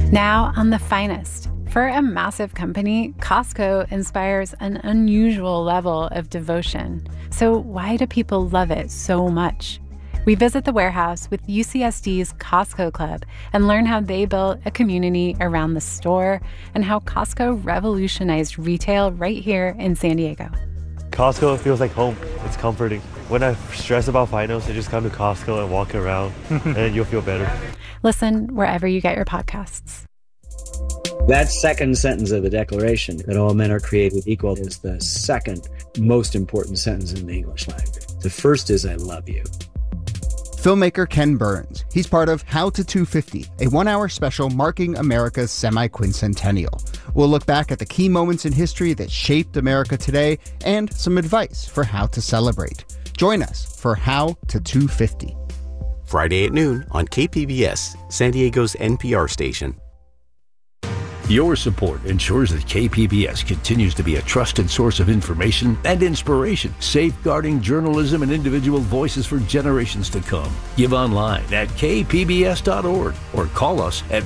Now on The Finest. For a massive company, Costco inspires an unusual level of devotion. So why do people love it so much? We visit the warehouse with UCSD's Costco Club and learn how they built a community around the store and how Costco revolutionized retail right here in San Diego. Costco feels like home. It's comforting. When I stress about finance, I just come to Costco and walk around and you'll feel better. Listen wherever you get your podcasts. That second sentence of the Declaration, that all men are created equal, is the second most important sentence in the English language. The first is, I love you. Filmmaker Ken Burns. He's part of How to 250, a one-hour special marking America's semi-quincentennial. We'll look back at the key moments in history that shaped America today and some advice for how to celebrate. Join us for How to 250. Friday at noon on KPBS, San Diego's NPR station. Your support ensures that KPBS continues to be a trusted source of information and inspiration, safeguarding journalism and individual voices for generations to come. Give online at kpbs.org or call us at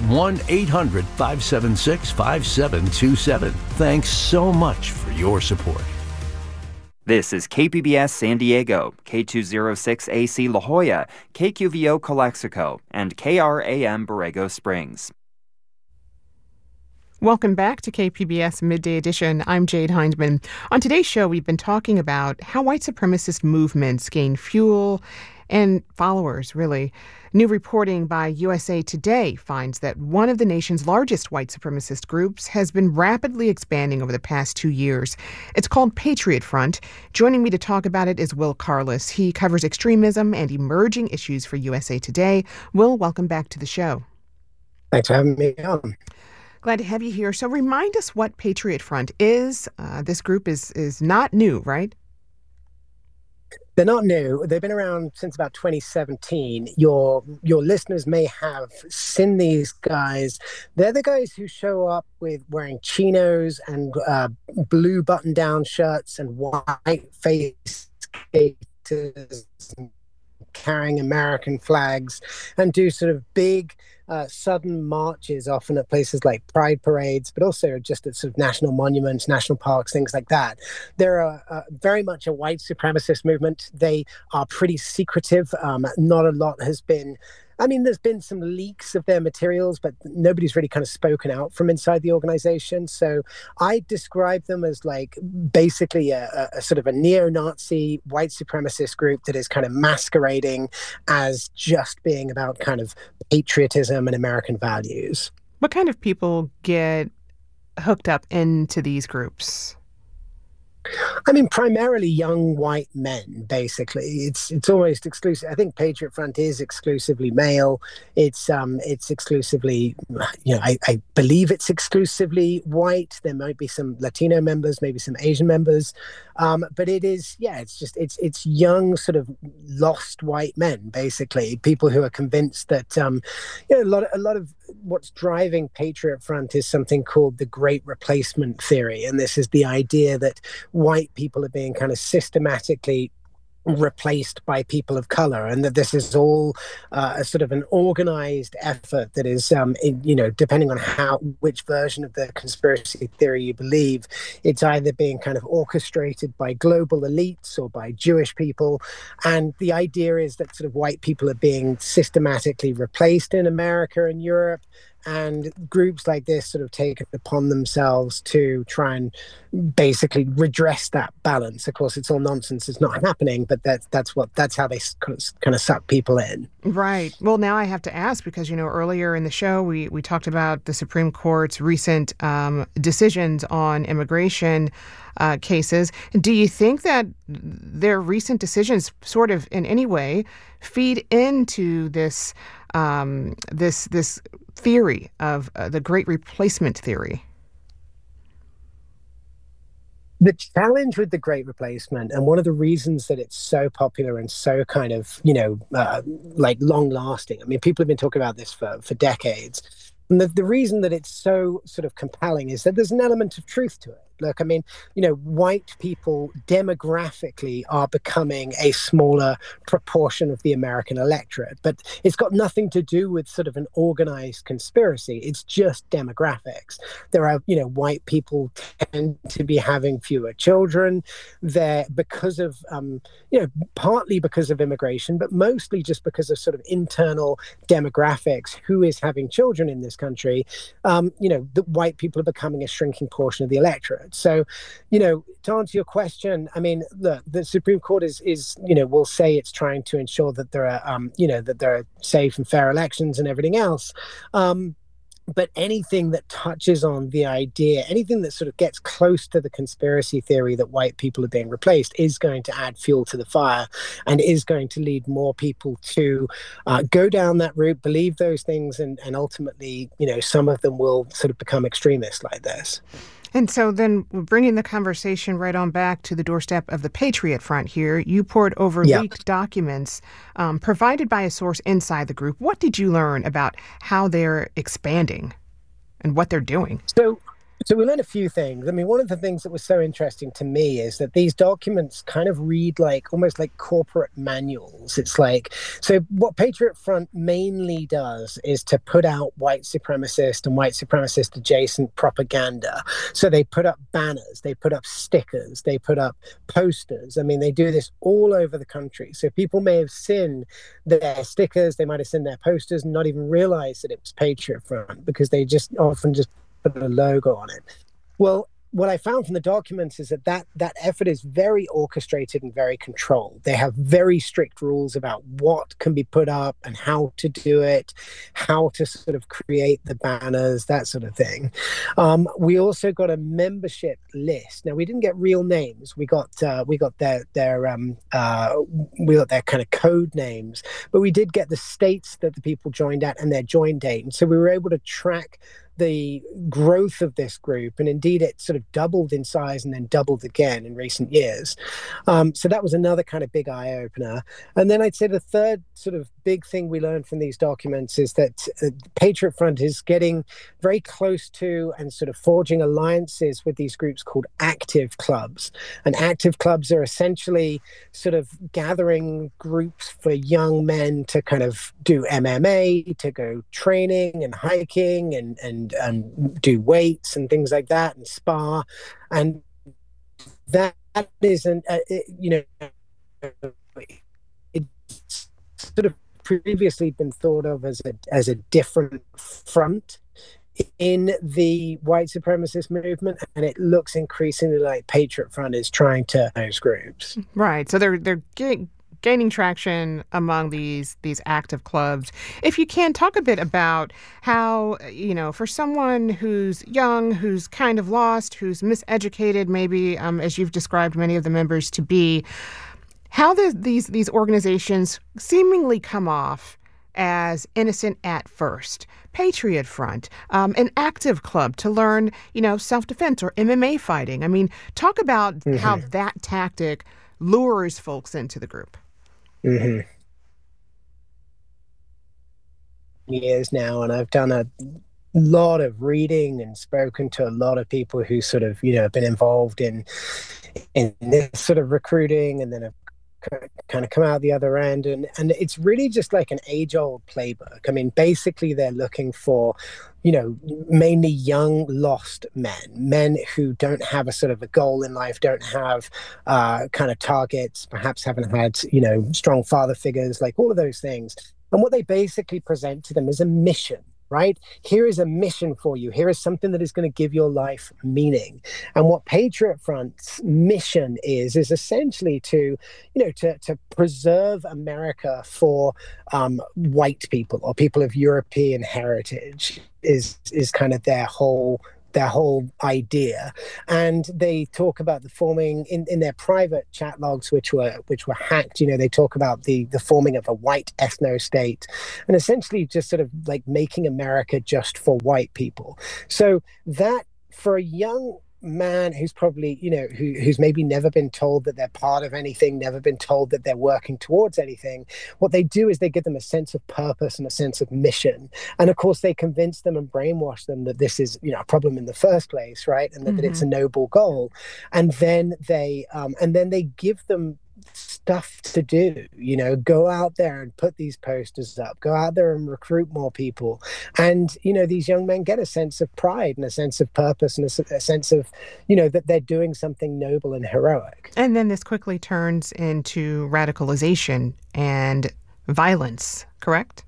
1-800-576-5727. Thanks so much for your support. This is KPBS San Diego, K206AC La Jolla, KQVO Calexico, and KRAM Borrego Springs. Welcome back to KPBS Midday Edition. I'm Jade Hindman. On today's show, we've been talking about how white supremacist movements gain fuel and followers, really. New reporting by USA Today finds that one of the nation's largest white supremacist groups has been rapidly expanding over the past 2 years. It's called Patriot Front. Joining me to talk about it is Will Carless. He covers extremism and emerging issues for USA Today. Will, welcome back to the show. Thanks for having me on. Glad to have you here. So remind us what Patriot Front is. This group is not new, right? They're not new. They've been around since about 2017. Your listeners may have seen these guys. They're the guys who show up with wearing chinos and blue button-down shirts and white face skaters, carrying American flags, and do sort of big sudden marches, often at places like pride parades, but also just at sort of national monuments, national parks, things like that. They're very much a white supremacist movement. They are pretty secretive. Not a lot has been... I mean, there's been some leaks of their materials, but nobody's really kind of spoken out from inside the organization. So I describe them as like basically a sort of a neo-Nazi white supremacist group that is kind of masquerading as just being about kind of patriotism and American values. What kind of people get hooked up into these groups? I mean, primarily young white men, basically. It's almost exclusive. I think Patriot Front is exclusively male. It's exclusively, I believe it's exclusively white. There might be some Latino members, maybe some Asian members. But it is, it's young, sort of lost white men, basically. People who are convinced that, a lot of what's driving Patriot Front is something called the Great Replacement theory. And this is the idea that white people are being kind of systematically replaced by people of color, and that this is all a sort of an organized effort that is, depending on which version of the conspiracy theory you believe, it's either being kind of orchestrated by global elites or by Jewish people. And the idea is that sort of white people are being systematically replaced in America and Europe. And groups like this sort of take it upon themselves to try and basically redress that balance. Of course, it's all nonsense. It's not happening, but that's how they kind of suck people in. Right. Well, now I have to ask, because, earlier in the show, we talked about the Supreme Court's recent decisions on immigration cases. Do you think that their recent decisions sort of in any way feed into this this theory of the Great Replacement theory? The challenge with the Great Replacement, and one of the reasons that it's so popular and so kind of, like long-lasting, I mean, people have been talking about this for decades. And the reason that it's so sort of compelling is that there's an element of truth to it. look, I mean, white people demographically are becoming a smaller proportion of the American electorate, but it's got nothing to do with sort of an organized conspiracy. It's just demographics. There are, white people tend to be having fewer children there because of, partly because of immigration, but mostly just because of sort of internal demographics. Who is having children in this country? The white people are becoming a shrinking portion of the electorate. So, to answer your question, I mean, look, the Supreme Court is will say it's trying to ensure that there are, that there are safe and fair elections and everything else. But anything that touches on the idea, anything that sort of gets close to the conspiracy theory that white people are being replaced is going to add fuel to the fire and is going to lead more people to go down that route, believe those things, and ultimately, some of them will sort of become extremists like this. And so then bringing the conversation right on back to the doorstep of the Patriot Front here, you poured over leaked documents provided by a source inside the group. What did you learn about how they're expanding and what they're doing? So we learned a few things. I mean, one of the things that was so interesting to me is that these documents kind of read almost like corporate manuals. It's like, so what Patriot Front mainly does is to put out white supremacist and white supremacist adjacent propaganda. So they put up banners, they put up stickers, they put up posters. I mean, they do this all over the country. So people may have seen their stickers, they might have seen their posters and not even realize that it was Patriot Front because they just often just put a logo on it. Well, what I found from the documents is that effort is very orchestrated and very controlled. They have very strict rules about what can be put up and how to do it, how to sort of create the banners, that sort of thing. We also got a membership list. Now, we didn't get real names. We got their kind of code names, but we did get the states that the people joined at and their join date. And so we were able to track the growth of this group, and indeed it sort of doubled in size and then doubled again in recent years. So that was another kind of big eye-opener. And then I'd say the third sort of big thing we learned from these documents is that Patriot Front is getting very close to and sort of forging alliances with these groups called active clubs. And active clubs are essentially sort of gathering groups for young men to kind of do MMA, to go training and hiking and do weights and things like that and spar. And that isn't, it's sort of previously been thought of as a different front in the white supremacist movement, and it looks increasingly like Patriot Front is trying to those groups. Right. So they're gaining traction among these active clubs. If you can, talk a bit about how, for someone who's young, who's kind of lost, who's miseducated, maybe, as you've described many of the members to be, how these organizations seemingly come off as innocent at first. Patriot Front, an active club to learn, self-defense or MMA fighting. I mean, talk about how that tactic lures folks into the group. Mm-hmm. Years now, and I've done a lot of reading and spoken to a lot of people who sort of, have been involved in this sort of recruiting and then have kind of come out the other end. And it's really just like an age-old playbook. I mean, basically they're looking for, mainly young, lost men who don't have a sort of a goal in life, don't have kind of targets, perhaps haven't had, strong father figures, like all of those things. And what they basically present to them is a mission. Right? Here is a mission for you. Here is something that is going to give your life meaning. And what Patriot Front's mission is essentially to preserve America for white people or people of European heritage is kind of their whole idea. And they talk about the forming in their private chat logs, which were hacked. They talk about the forming of a white ethno-state and essentially just sort of like making America just for white people. So that for a young man who's probably, who's maybe never been told that they're part of anything, never been told that they're working towards anything, what they do is they give them a sense of purpose and a sense of mission. And of course, they convince them and brainwash them that this is, a problem in the first place, right? And that it's a noble goal. And then they give them stuff to do, go out there and put these posters up, go out there and recruit more people. And, these young men get a sense of pride and a sense of purpose and a sense of, that they're doing something noble and heroic. And then this quickly turns into radicalization and violence, correct?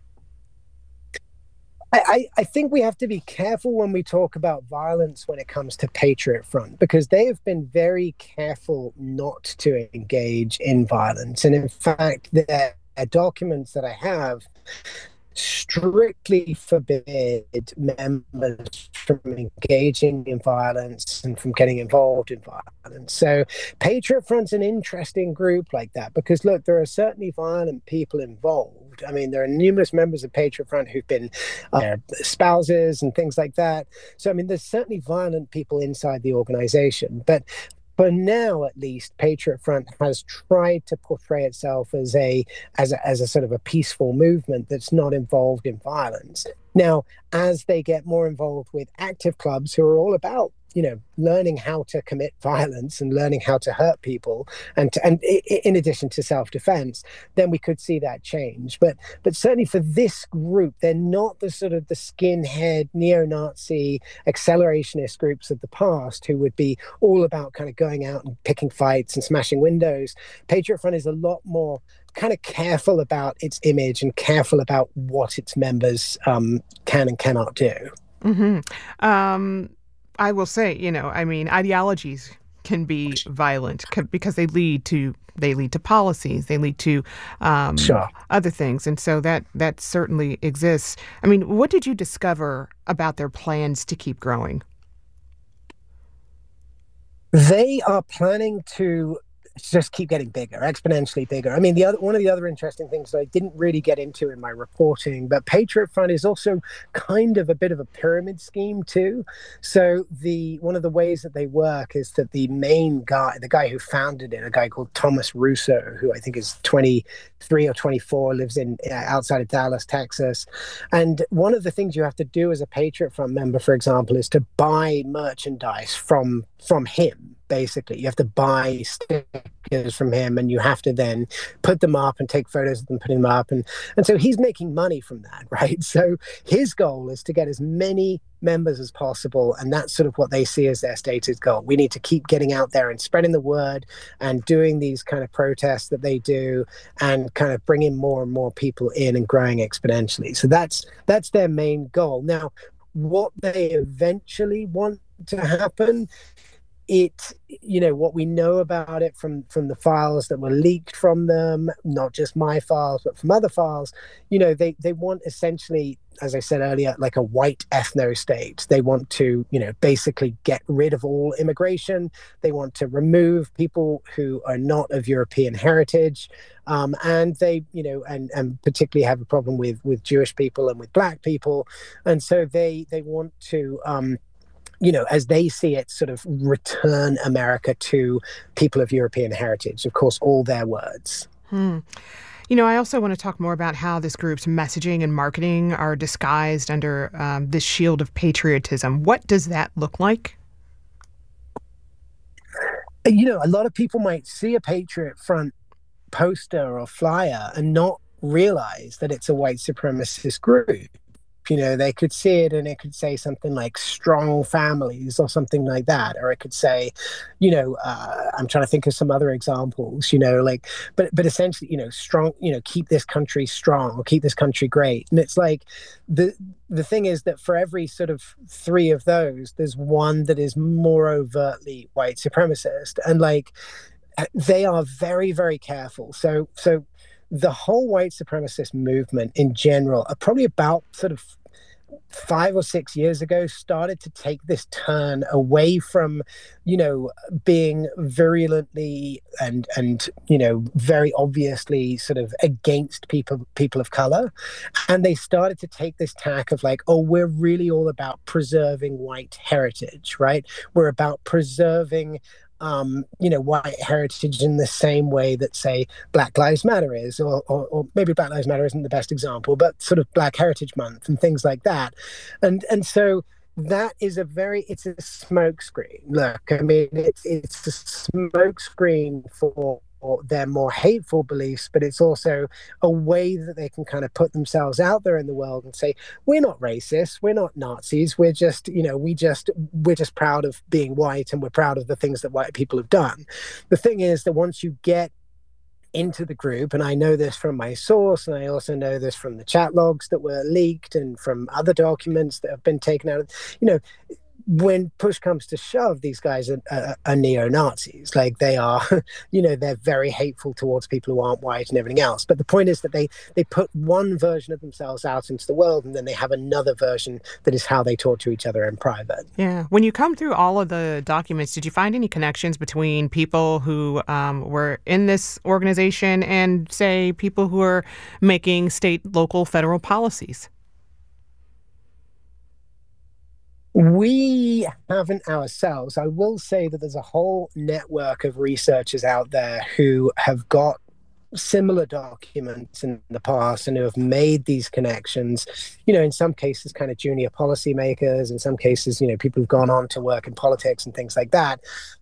I think we have to be careful when we talk about violence when it comes to Patriot Front, because they have been very careful not to engage in violence. And in fact, their documents that I have strictly forbid members from engaging in violence and from getting involved in violence. So Patriot Front's an interesting group like that, because look, there are certainly violent people involved. I mean, there are numerous members of Patriot Front who've been spouses and things like that. So, I mean, there's certainly violent people inside the organization, but for now, at least, Patriot Front has tried to portray itself as a sort of a peaceful movement that's not involved in violence. Now, as they get more involved with active clubs who are all about, learning how to commit violence and learning how to hurt people, and in addition to self-defense, then we could see that change. But certainly for this group, they're not the sort of the skinhead, neo-Nazi, accelerationist groups of the past who would be all about kind of going out and picking fights and smashing windows. Patriot Front is a lot more kind of careful about its image and careful about what its members can and cannot do. Mm-hmm. I will say, ideologies can be violent because they lead to policies, they lead to other things. And so that certainly exists. I mean, what did you discover about their plans to keep growing? They are planning to just keep getting bigger, exponentially bigger. I mean, one of the other interesting things that I didn't really get into in my reporting, but Patriot Front is also kind of a bit of a pyramid scheme too. So one of the ways that they work is that the main guy, the guy who founded it, a guy called Thomas Russo, who I think is 23 or 24, lives in outside of Dallas, Texas. And one of the things you have to do as a Patriot Front member, for example, is to buy merchandise from him. Basically, you have to buy stickers from him, and you have to then put them up and take photos of them, putting them up, and so he's making money from that, right? So his goal is to get as many members as possible, and that's sort of what they see as their stated goal. We need to keep getting out there and spreading the word and doing these kind of protests that they do, and kind of bringing more and more people in and growing exponentially. So that's their main goal. Now, what they eventually want to happen, what we know about it from the files that were leaked from them, not just my files, but from other files, they want essentially, as I said earlier, like a white ethno-state. They want to, basically get rid of all immigration. They want to remove people who are not of European heritage. And they, and particularly have a problem with Jewish people and with Black people. And so they want to, as they see it, sort of return America to people of European heritage, of course, all their words. I also want to talk more about how this group's messaging and marketing are disguised under this shield of patriotism. What does that look like? A lot of people might see a Patriot Front poster or flyer and not realize that it's a white supremacist group. They could see it and it could say something like strong families or something like that. Or it could say, I'm trying to think of some other examples, but essentially, strong, keep this country strong or keep this country great. And it's like the thing is that for every sort of three of those, there's one that is more overtly white supremacist. And they are very, very careful. So the whole white supremacist movement in general are probably about sort of 5 or 6 years ago started to take this turn away from, being virulently and very obviously sort of against people of color. And they started to take this tack of like, oh, we're really all about preserving white heritage, right? We're about preserving white heritage in the same way that, say, Black Lives Matter is, or maybe Black Lives Matter isn't the best example, but sort of Black Heritage Month and things like that. And so that is it's a smokescreen. Look, I mean, it's a smokescreen for their more hateful beliefs, but it's also a way that they can kind of put themselves out there in the world and say, we're not racist, we're not Nazis, we're just, we're just proud of being white, and we're proud of the things that white people have done. The thing is that once you get into the group, and I know this from my source, and I also know this from the chat logs that were leaked and from other documents that have been taken out, when push comes to shove, these guys are neo-Nazis. Like, they are, they're very hateful towards people who aren't white and everything else. But the point is that they put one version of themselves out into the world, and then they have another version that is how they talk to each other in private. Yeah. When you come through all of the documents, did you find any connections between people who were in this organization and, say, people who are making state, local, federal policies? We haven't ourselves. I will say that there's a whole network of researchers out there who have got similar documents in the past and who have made these connections, in some cases kind of junior policymakers, in some cases, people who've gone on to work in politics and things like that.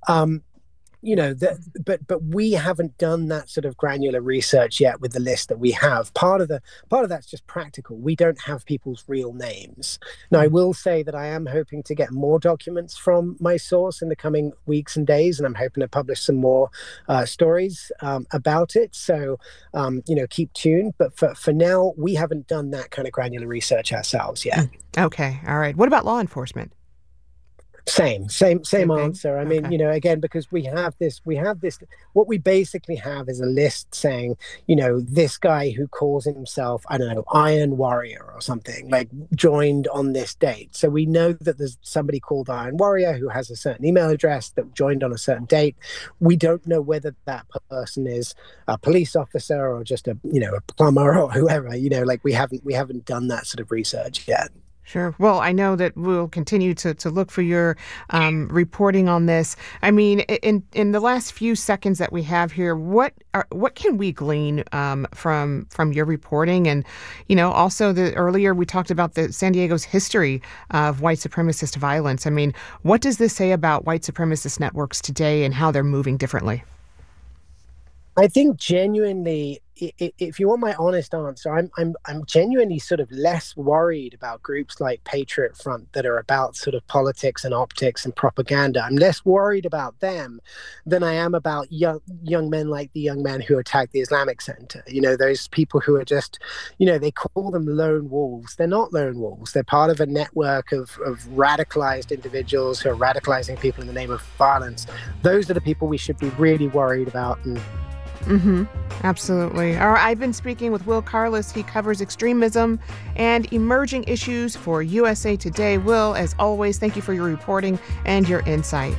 But we haven't done that sort of granular research yet with the list that we have. Part of that's just practical. We don't have people's real names. Now, I will say that I am hoping to get more documents from my source in the coming weeks and days, and I'm hoping to publish some more stories about it. So, keep tuned. But for now, we haven't done that kind of granular research ourselves yet. Okay. All right. What about law enforcement? Same answer. I mean, again, because we have this, what we basically have is a list saying, this guy who calls himself, I don't know, Iron Warrior or something, like, joined on this date. So we know that there's somebody called Iron Warrior who has a certain email address that joined on a certain date. We don't know whether that person is a police officer or just a plumber or whoever, we haven't done that sort of research yet. Sure. Well, I know that we'll continue to look for your reporting on this. I mean, in the last few seconds that we have here, what can we glean from your reporting? And, also earlier we talked about the San Diego's history of white supremacist violence. I mean, what does this say about white supremacist networks today and how they're moving differently? I think genuinely, if you want my honest answer, I'm genuinely sort of less worried about groups like Patriot Front that are about sort of politics and optics and propaganda. I'm less worried about them than I am about young men like the young man who attacked the Islamic Center. Those people who are just, they call them lone wolves. They're not lone wolves. They're part of a network of radicalized individuals who are radicalizing people in the name of violence. Those are the people we should be really worried about. Absolutely. All right, I've been speaking with Will Carless. He covers extremism and emerging issues for USA Today. Will, as always, thank you for your reporting and your insight.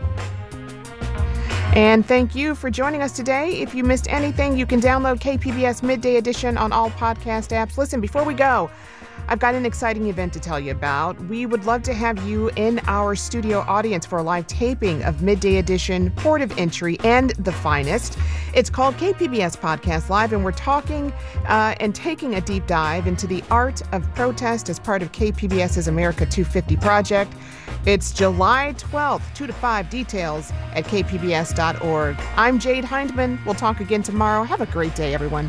And thank you for joining us today. If you missed anything, you can download KPBS Midday Edition on all podcast apps. Listen, before we go, I've got an exciting event to tell you about. We would love to have you in our studio audience for a live taping of Midday Edition, Port of Entry, and The Finest. It's called KPBS Podcast Live, and we're talking and taking a deep dive into the art of protest as part of KPBS's America 250 project. It's July 12th, 2 to 5, details at kpbs.org. I'm Jade Hindman. We'll talk again tomorrow. Have a great day, everyone.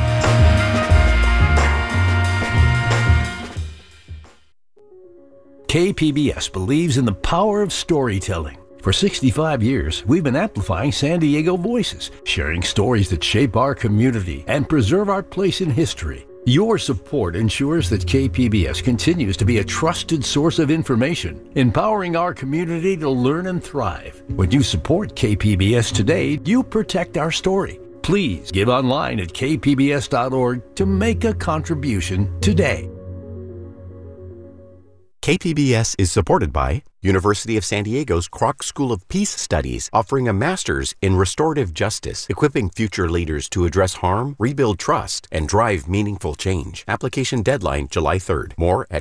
KPBS believes in the power of storytelling. For 65 years, we've been amplifying San Diego voices, sharing stories that shape our community and preserve our place in history. Your support ensures that KPBS continues to be a trusted source of information, empowering our community to learn and thrive. When you support KPBS today, you protect our story. Please give online at kpbs.org to make a contribution today. KPBS is supported by University of San Diego's Kroc School of Peace Studies, offering a master's in restorative justice, equipping future leaders to address harm, rebuild trust, and drive meaningful change. Application deadline July 3rd. More at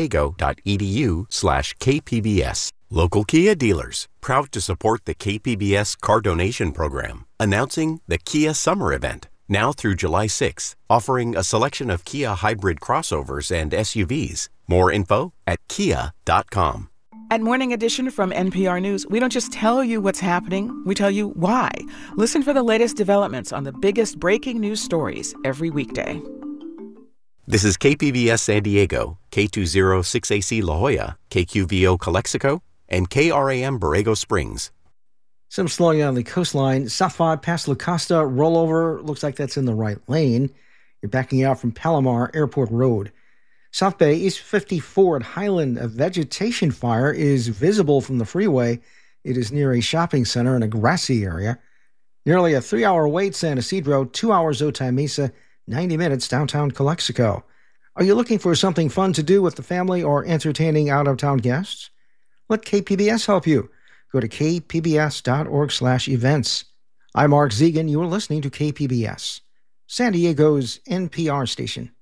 sandiego.edu/KPBS. Local Kia dealers, proud to support the KPBS car donation program, announcing the Kia Summer Event. Now through July 6th, offering a selection of Kia hybrid crossovers and SUVs. More info at kia.com. At Morning Edition from NPR News, we don't just tell you what's happening, we tell you why. Listen for the latest developments on the biggest breaking news stories every weekday. This is KPBS San Diego, K206AC La Jolla, KQVO Calexico, and KRAM Borrego Springs. Some slowing on the coastline. South 5 past La Costa, rollover. Looks like that's in the right lane. You're backing out from Palomar Airport Road. South Bay, East 54 at Highland. A vegetation fire is visible from the freeway. It is near a shopping center in a grassy area. Nearly a 3-hour wait, San Isidro. 2 hours, Otay Mesa. 90 minutes, downtown Calexico. Are you looking for something fun to do with the family or entertaining out-of-town guests? Let KPBS help you. Go to kpbs.org/events. I'm Mark Zegan. You are listening to KPBS, San Diego's NPR station.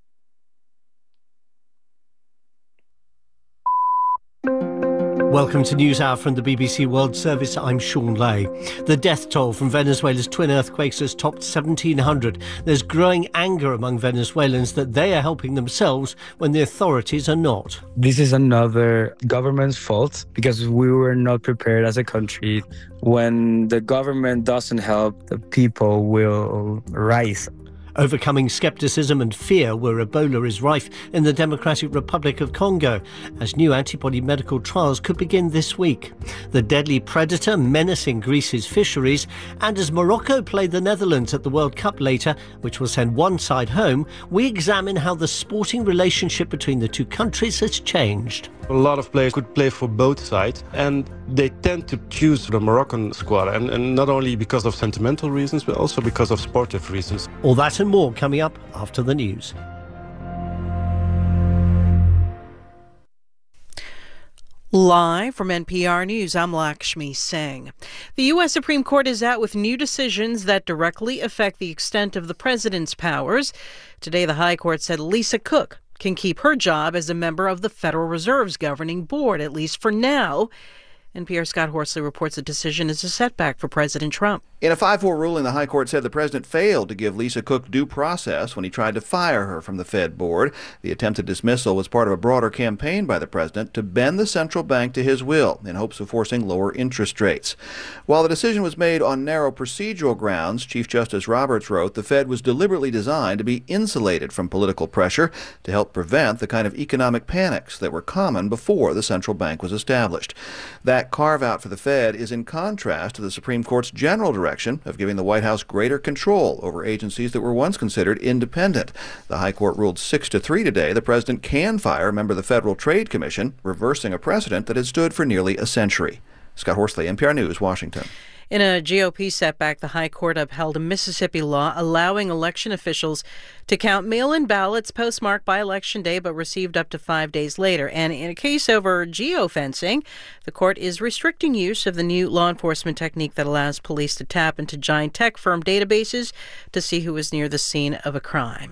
Welcome to NewsHour from the BBC World Service. I'm Sean Lay. The death toll from Venezuela's twin earthquakes has topped 1,700. There's growing anger among Venezuelans that they are helping themselves when the authorities are not. This is another government's fault because we were not prepared as a country. When the government doesn't help, the people will rise. Overcoming skepticism and fear where Ebola is rife in the Democratic Republic of Congo, as new antibody medical trials could begin this week. The deadly predator menacing Greece's fisheries, and as Morocco play the Netherlands at the World Cup later, which will send one side home, we examine how the sporting relationship between the two countries has changed. A lot of players could play for both sides, and they tend to choose the Moroccan squad, and not only because of sentimental reasons, but also because of sportive reasons. All that and more coming up after the news. Live from NPR News, I'm Lakshmi Singh. The U.S. Supreme Court is out with new decisions that directly affect the extent of the president's powers. Today, the High Court said Lisa Cook can keep her job as a member of the Federal Reserve's governing board, at least for now. NPR's Scott Horsley reports the decision is a setback for President Trump. In a 5-4 ruling, the High Court said the president failed to give Lisa Cook due process when he tried to fire her from the Fed board. The attempted dismissal was part of a broader campaign by the president to bend the central bank to his will in hopes of forcing lower interest rates. While the decision was made on narrow procedural grounds, Chief Justice Roberts wrote the Fed was deliberately designed to be insulated from political pressure to help prevent the kind of economic panics that were common before the central bank was established. That carve-out for the Fed is in contrast to the Supreme Court's general direction of giving the White House greater control over agencies that were once considered independent. The High Court ruled 6-3 today the president can fire a member of the Federal Trade Commission, reversing a precedent that has stood for nearly a century. Scott Horsley, NPR News, Washington. In a GOP setback, the High Court upheld a Mississippi law allowing election officials to count mail-in ballots postmarked by Election Day but received up to 5 days later. And in a case over geofencing, the court is restricting use of the new law enforcement technique that allows police to tap into giant tech firm databases to see who is near the scene of a crime.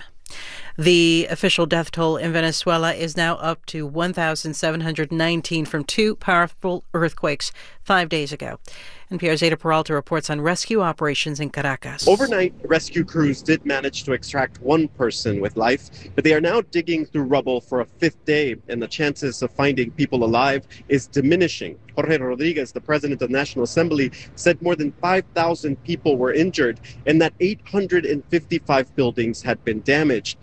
The official death toll in Venezuela is now up to 1,719 from two powerful earthquakes 5 days ago. NPR's Ada Peralta reports on rescue operations in Caracas. Overnight, rescue crews did manage to extract one person with life, but they are now digging through rubble for a fifth day, and the chances of finding people alive is diminishing. Jorge Rodriguez, the president of the National Assembly, said more than 5,000 people were injured and that 855 buildings had been damaged.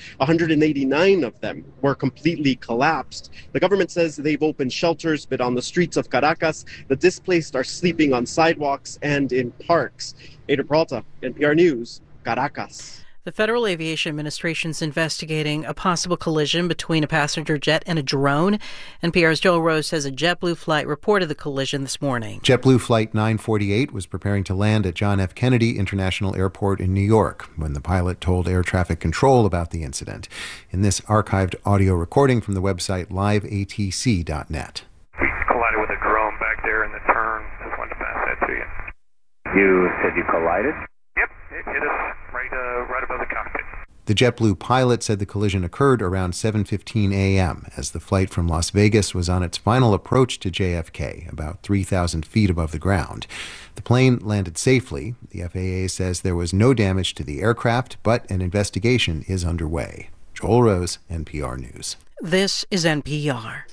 189 of them were completely collapsed. The government says they've opened shelters, but on the streets of Caracas, the displaced are sleeping on sidewalks and in parks. Ada Peralta, NPR News, Caracas. The Federal Aviation Administration is investigating a possible collision between a passenger jet and a drone. NPR's Joel Rose says a JetBlue flight reported the collision this morning. JetBlue Flight 948 was preparing to land at John F. Kennedy International Airport in New York when the pilot told air traffic control about the incident. In this archived audio recording from the website liveatc.net. We collided with a drone back there in the turn. Just wanted to pass that to you. You said you collided? Yep, it hit us right above the cockpit. The JetBlue pilot said the collision occurred around 7:15 a.m. as the flight from Las Vegas was on its final approach to JFK, about 3,000 feet above the ground. The plane landed safely. The FAA says there was no damage to the aircraft, but an investigation is underway. Joel Rose, NPR News. This is NPR.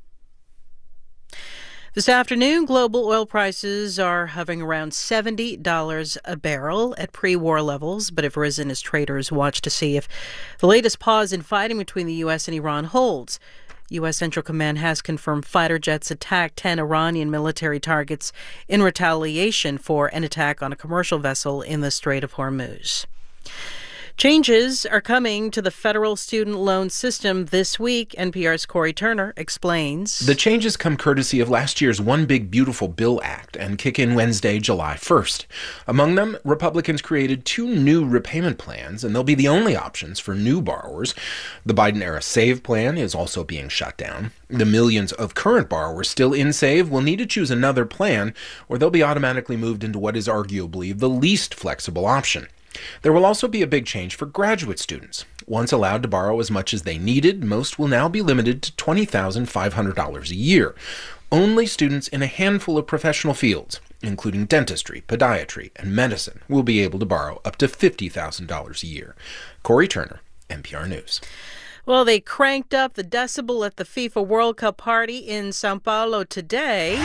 This afternoon, global oil prices are hovering around $70 a barrel at pre-war levels, but have risen as traders watch to see if the latest pause in fighting between the U.S. and Iran holds. U.S. Central Command has confirmed fighter jets attacked 10 Iranian military targets in retaliation for an attack on a commercial vessel in the Strait of Hormuz. Changes are coming to the federal student loan system this week. NPR's Corey Turner explains. The changes come courtesy of last year's One Big Beautiful Bill Act and kick in Wednesday, July 1st. Among them, Republicans created 2 new repayment plans, and they'll be the only options for new borrowers. The Biden-era SAVE plan is also being shut down. The millions of current borrowers still in SAVE will need to choose another plan, or they'll be automatically moved into what is arguably the least flexible option. There will also be a big change for graduate students. Once allowed to borrow as much as they needed, most will now be limited to $20,500 a year. Only students in a handful of professional fields, including dentistry, podiatry, and medicine, will be able to borrow up to $50,000 a year. Corey Turner, NPR News. Well, they cranked up the decibel at the FIFA World Cup party in Sao Paulo today.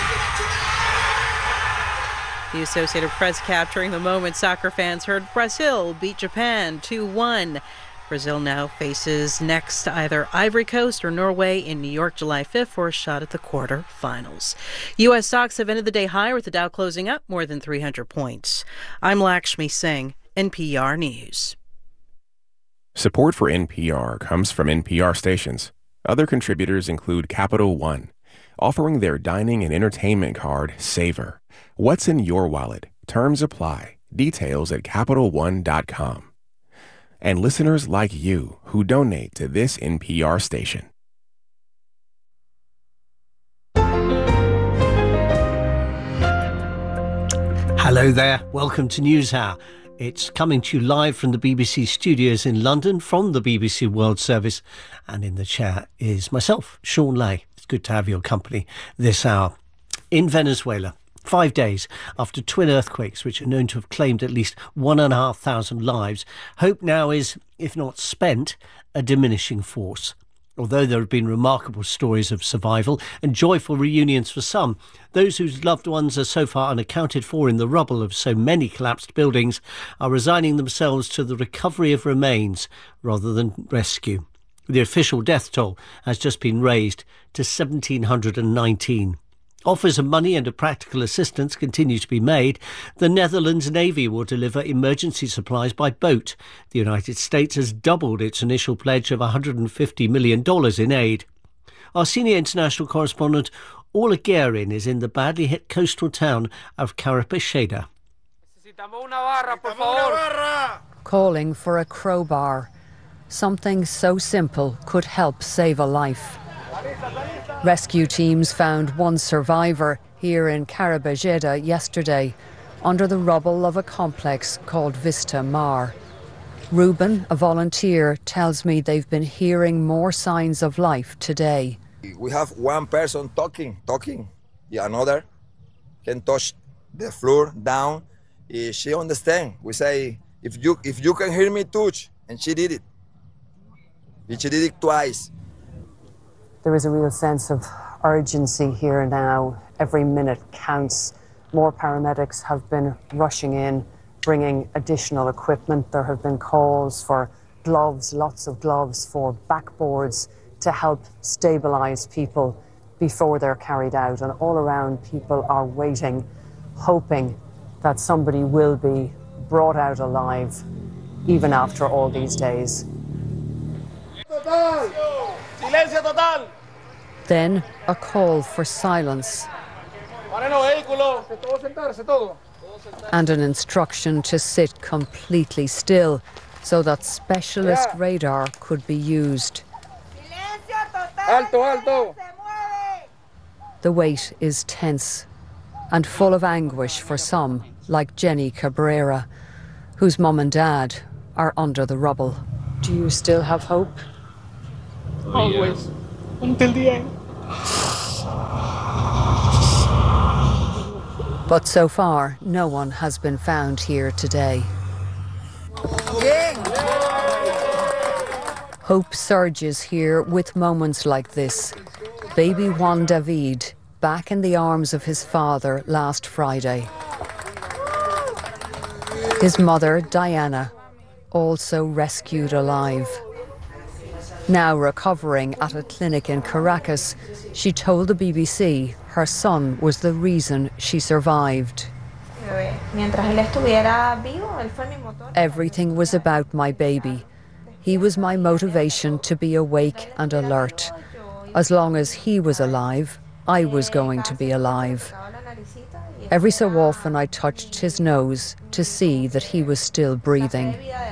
The Associated Press capturing the moment soccer fans heard Brazil beat Japan 2-1. Brazil now faces next either Ivory Coast or Norway in New York July 5th for a shot at the quarterfinals. U.S. stocks have ended the day higher with the Dow closing up more than 300 points. I'm Lakshmi Singh, NPR News. Support for NPR comes from NPR stations. Other contributors include Capital One, offering their dining and entertainment card, Savor. What's in your wallet? Terms apply. Details at CapitalOne.com. And listeners like you who donate to this NPR station. Hello there. Welcome to NewsHour. It's coming to you live from the BBC studios in London from the BBC World Service. And in the chair is myself, Sean Lay. It's good to have your company this hour. In Venezuela, 5 days after twin earthquakes, which are known to have claimed at least 1,500 lives, hope now is, if not spent, a diminishing force. Although there have been remarkable stories of survival and joyful reunions for some, those whose loved ones are so far unaccounted for in the rubble of so many collapsed buildings are resigning themselves to the recovery of remains rather than rescue. The official death toll has just been raised to 1,719. Offers of money and of practical assistance continue to be made. The Netherlands Navy will deliver emergency supplies by boat. The United States has doubled its initial pledge of $150 million in aid. Our senior international correspondent, Orla Guerin, is in the badly hit coastal town of Carapecheda. Calling for a crowbar. Something so simple could help save a life. Rescue teams found one survivor here in Carapecheda yesterday under the rubble of a complex called Vista Mar. Ruben, a volunteer, tells me they've been hearing more signs of life today. We have one person talking. The another can touch the floor down. She understands. We say, if you can hear me, touch. And she did it. She did it twice. There is a real sense of urgency here now. Every minute counts. More paramedics have been rushing in, bringing additional equipment. There have been calls for gloves, lots of gloves, for backboards to help stabilize people before they're carried out. And all around, people are waiting, hoping that somebody will be brought out alive. even after all these days. Then a call for silence and an instruction to sit completely still so that specialist radar could be used. The wait is tense and full of anguish for some, like Jenny Cabrera, whose mum and dad are under the rubble. Do you still have hope? Always, until the end. But so far, no one has been found here today. Hope surges here with moments like this. Baby Juan David, back in the arms of his father last Friday. His mother, Diana, also rescued alive. Now recovering at a clinic in Caracas, she told the BBC her son was the reason she survived. Everything was about my baby. He was my motivation to be awake and alert. As long as he was alive, I was going to be alive. Every so often I touched his nose to see that he was still breathing.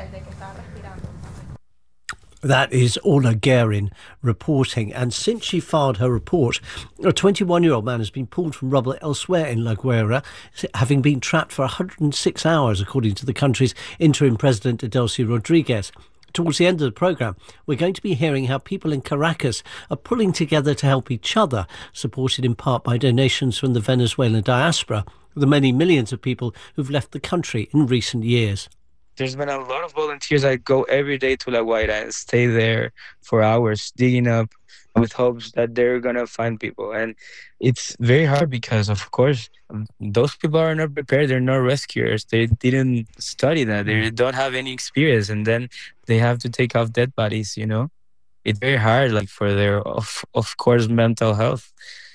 That is Orla Guerin reporting. And since she filed her report, a 21-year-old man has been pulled from rubble elsewhere in La Guaira, having been trapped for 106 hours, according to the country's interim president, Delcy Rodriguez. Towards the end of the programme, we're going to be hearing how people in Caracas are pulling together to help each other, supported in part by donations from the Venezuelan diaspora, the many millions of people who've left the country in recent years. There's been a lot of volunteers that go every day to La Guaira and stay there for hours, digging up with hopes that they're going to find people. And it's very hard because, of course, those people are not prepared. They're not rescuers. They didn't study that. They don't have any experience. And then they have to take off dead bodies, you know. It's very hard, like, for their, of course, mental health.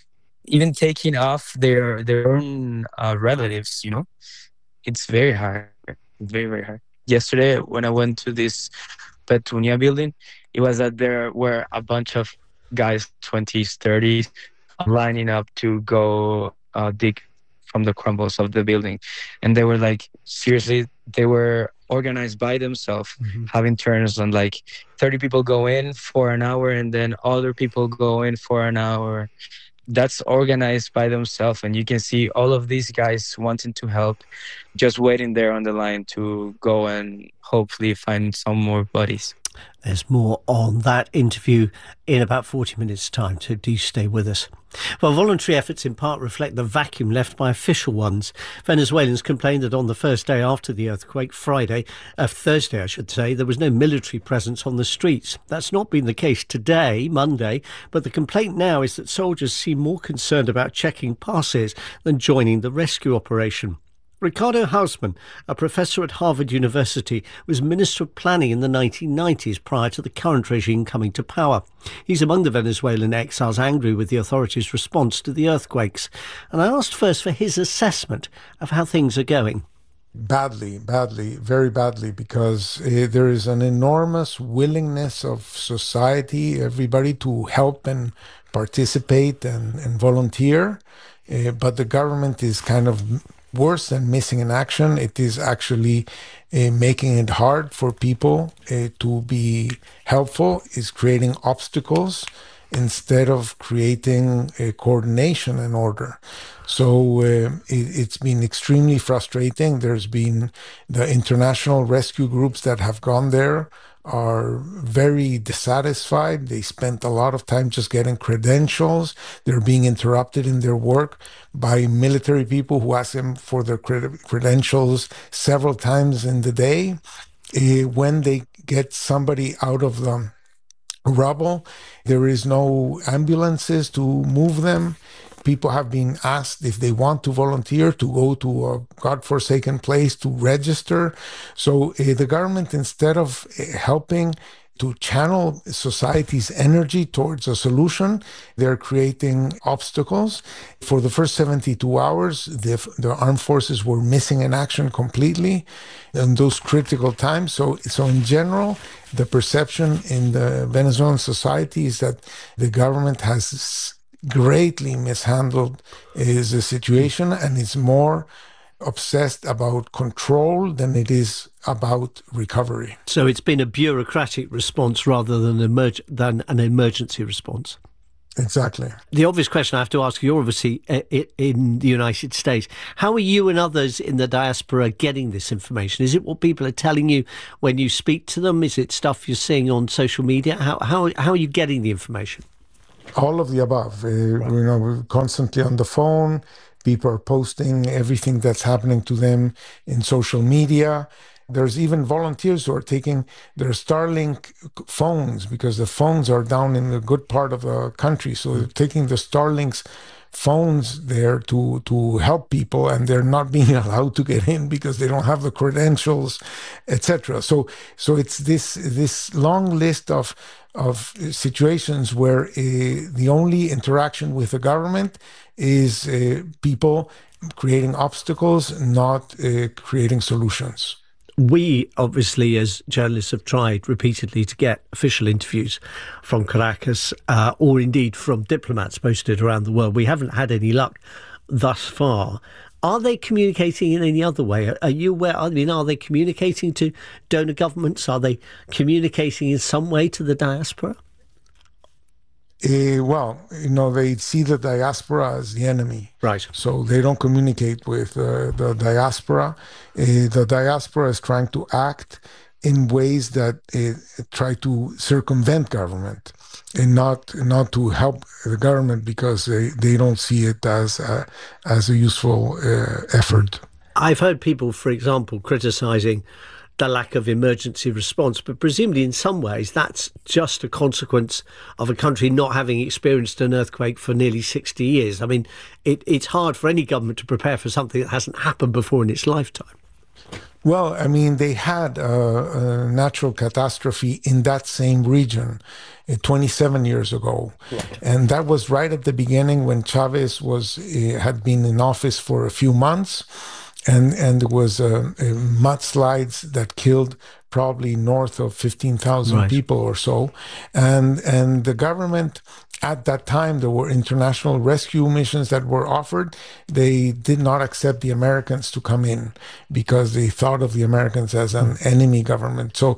Even taking off their own relatives, you know. It's very hard. Very, very hard. Yesterday, when I went to this Petunia building, it was that there were a bunch of guys, 20s, 30s, lining up to go dig from the crumbles of the building. And they were like, seriously, they were organized by themselves, having turns on like 30 people go in for an hour and then other people go in for an hour. That's organized by themselves. And you can see all of these guys wanting to help, just waiting there on the line to go and hopefully find some more bodies. There's more on that interview in about 40 minutes' time, so do stay with us. Well, voluntary efforts in part reflect the vacuum left by official ones. Venezuelans complained that on the first day after the earthquake, Thursday, I should say, there was no military presence on the streets. That's not been the case today, Monday, but the complaint now is that soldiers seem more concerned about checking passes than joining the rescue operation. Ricardo Hausmann, a professor at Harvard University, was Minister of Planning in the 1990s prior to the current regime coming to power. He's among the Venezuelan exiles angry with the authorities' response to the earthquakes. And I asked first for his assessment of how things are going. Badly, very badly, because there is an enormous willingness of society, everybody, to help and participate and volunteer. But the government is kind of worse than missing in action. It is actually making it hard for people to be helpful, is creating obstacles instead of creating coordination and order. So it's been extremely frustrating. There's been the international rescue groups that have gone there are very dissatisfied. They spent a lot of time just getting credentials. They're being interrupted in their work by military people who ask them for their credentials several times in the day. When they get somebody out of the rubble, there is no ambulances to move them. People have been asked if they want to volunteer to go to a godforsaken place to register. So the government, instead of helping to channel society's energy towards a solution, they're creating obstacles. For the first 72 hours, the armed forces were missing in action completely in those critical times. So in general, the perception in the Venezuelan society is that the government has greatly mishandled the situation and is more obsessed about control than it is about recovery. So it's been a bureaucratic response rather than an emergency response. Exactly. The obvious question I have to ask, you're obviously in the United States. How are you and others in the diaspora getting this information? Is it what people are telling you when you speak to them? Is it stuff you're seeing on social media? How are you getting the information? All of the above. We're constantly on the phone. People are posting everything that's happening to them in social media. There's even volunteers who are taking their Starlink phones, because the phones are down in a good part of the country. So they're taking the Starlink's phones there to help people, and they're not being allowed to get in because they don't have the credentials, etc. So it's this long list of situations where the only interaction with the government is people creating obstacles, not creating solutions. We, obviously, as journalists, have tried repeatedly to get official interviews from Caracas or indeed from diplomats posted around the world. We haven't had any luck thus far. Are they communicating in any other way? Are you aware? I mean, are they communicating to donor governments? Are they communicating in some way to the diaspora? They see the diaspora as the enemy. Right. So they don't communicate with the diaspora. The diaspora is trying to act in ways that try to circumvent government and not to help the government, because they don't see it as a useful effort. I've heard people, for example, criticising the lack of emergency response, but presumably in some ways that's just a consequence of a country not having experienced an earthquake for nearly 60 years. I mean, it's hard for any government to prepare for something that hasn't happened before in its lifetime. Well, I mean, they had a natural catastrophe in that same region 27 years ago. Right. And that was right at the beginning when Chavez had been in office for a few months. And there was mudslides that killed probably north of 15,000 people or so. And the government, at that time, there were international rescue missions that were offered. They did not accept the Americans to come in because they thought of the Americans as an enemy government. So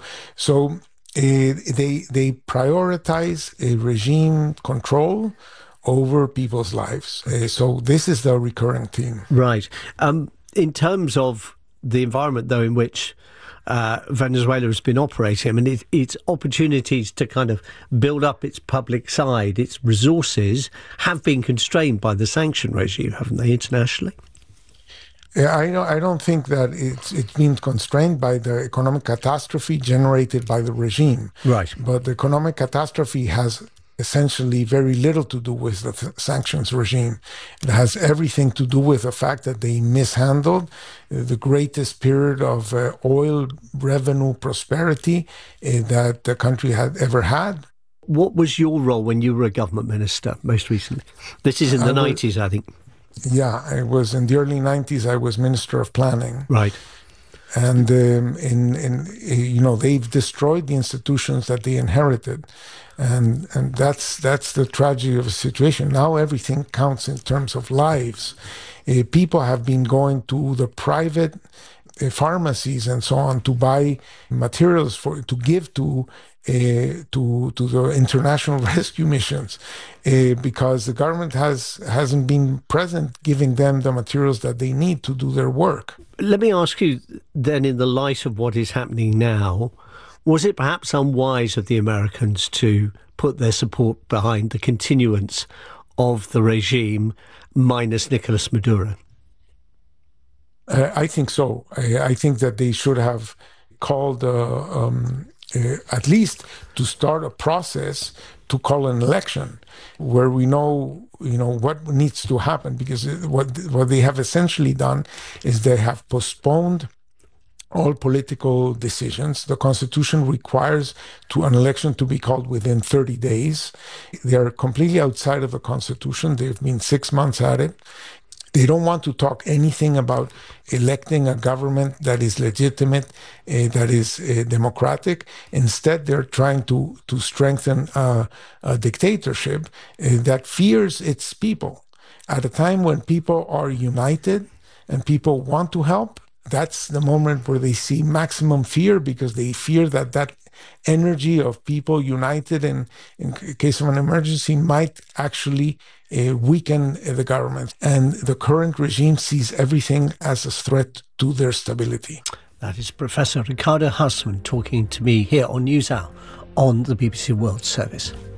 they prioritize a regime control over people's lives. So this is the recurring theme. Right. In terms of the environment, though, in which Venezuela has been operating, I mean, its opportunities to kind of build up its public side, its resources, have been constrained by the sanction regime, haven't they, internationally? Yeah, I don't think that it's been constrained by the economic catastrophe generated by the regime. Right. But the economic catastrophe has essentially very little to do with the sanctions regime. It has everything to do with the fact that they mishandled the greatest period of oil revenue prosperity that the country had ever had. What was your role when you were a government minister most recently? This is in the 90s, I think. Yeah, I was in the early 90s. I was Minister of Planning. Right. And they've destroyed the institutions that they inherited, and that's the tragedy of the situation. Now everything counts in terms of lives. People have been going to the private pharmacies and so on to buy materials to give to the international rescue missions because the government hasn't been present giving them the materials that they need to do their work. Let me ask you then, in the light of what is happening now, was it perhaps unwise of the Americans to put their support behind the continuance of the regime minus Nicolas Maduro? I think so. I think that they should have called at least to start a process to call an election where we know what needs to happen, because what they have essentially done is they have postponed all political decisions. The Constitution requires an election to be called within 30 days. They are completely outside of the Constitution. They've been 6 months at it. They don't want to talk anything about electing a government that is legitimate, that is democratic. Instead, they're trying to strengthen a dictatorship that fears its people. At a time when people are united and people want to help, that's the moment where they see maximum fear, because they fear that energy of people united in case of an emergency might actually weaken the government. And the current regime sees everything as a threat to their stability. That is Professor Ricardo Hassmann talking to me here on NewsHour on the BBC World Service.